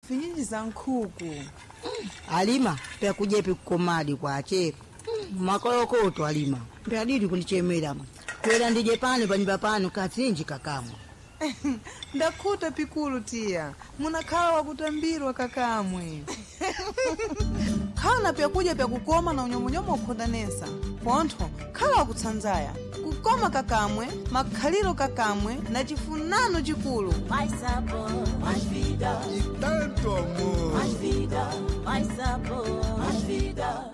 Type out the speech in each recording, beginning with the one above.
Finyinji za nkhuku. Alima pya kujepi kukomadi kwa cheko. Makolokoto Alima. Pya didi kunichemela. Kwela ndije pano panyumba pano katsinji kakamwe. Ndakhuta pikulu tiya. Munakhala wakutambirwa kakamwe. Khala pyakuja pyakukoma na unyomonyomo ukhodanesa. Pontho, khala wakutsanzaya. Kukoma kakamwe, makhaliro kakamwe, na chifunano chikulu. Mais sabor, mais vida. E tanto amor. Mais vida, mais sabor, mais vida.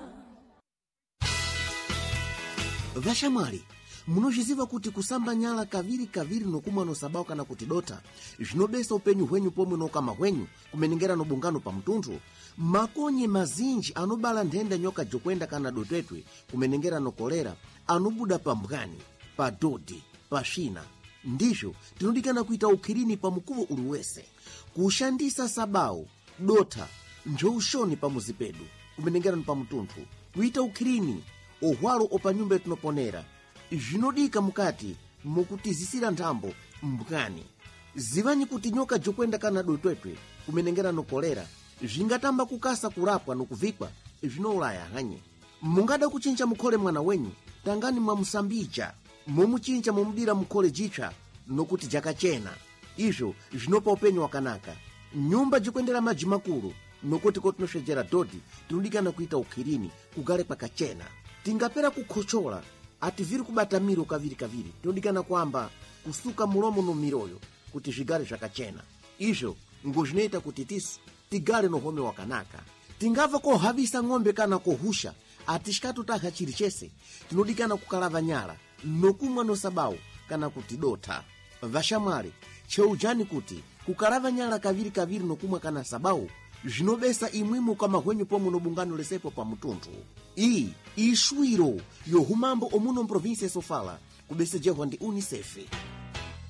Vashamwali, munozviziva kuti kusamba nyala kaviri nokumwa nosabao kana kuti dota zvinobesa upenyu hwenyu pomwe nokama hwenyu kumenengera nobungano pa mtunthu. Makonye mazinji anobala nthenda nyoka jokwenda kana dotwetwe kumenengera nokolera anobuda pa mbwani, pa dodi, pa shina. Ndizvo tinodikana kuita ukhirini pa mukuvo uliwese kushandisa sabao, dota, njoushoni pa muzipedu kumenengera pa mtunthu kuita ukhirini ohwalo opa nyumba etinoponera zvinodika mukati mukutizisira nthambo mbwani. Zivanyi kuti nyoka jokwenda kana dotwetwe kumenengera nokolera zvingatamba kukasa kurapwa nokuvikwa zvinoulaya hanye. Mungada kuchinja mukhole mwana wenyu, tangani mwamusambija momuchinja momudira mukhole jitsva nokuti jakachena. Izvo zvinopa upenyu wakanaka. Nyumba jikwendera madzi makulu nokuti kotinosvedzera dodi tinodikana kuita ukhirini kugale pakachena. Tingapera kukhochola ativiri kubata miro kaviri tinodikana kwamba kusuka mulomo no miroyo kuti zvigale zvakachena. Izvo ngozvinoita kuti tisu tigale nohome wakanaka. Tingava kohavisa ng'ombe kana kohusha atishikatutaha chiri chese tinodikana kukalava nyala nokumwa nosabao kana kuti dota. Vashamwali, cheujani kuti kukalava nyala kaviri nokumwa kana sabao zvinobesa imwimu kama hwenyu pomwe nobungano lesepo pa mtunthu. Iyi ishwiro yohumambo omuno mprovinsia Sofala kubesejehwa ndi UNICEF.